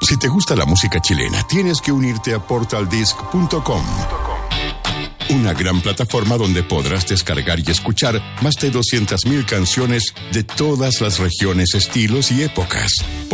Si te gusta la música chilena, tienes que unirte a portaldisc.com. Una gran plataforma donde podrás descargar y escuchar más de 200,000 canciones de todas las regiones, estilos y épocas.